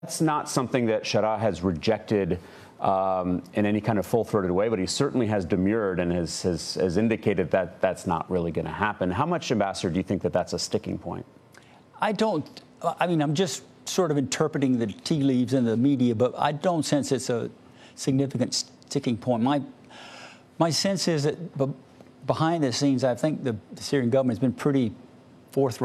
That's not something that Sharaa has rejected in any kind of full-throated way, but he certainly has demurred and has indicated that that's not really going to happen. How much, Ambassador, do you think that that's a sticking point? I mean, I'm just sort of interpreting the tea leaves in the media, but I don't sense it's a significant sticking point. My sense is that behind the scenes, I think the Syrian government has been pretty forthright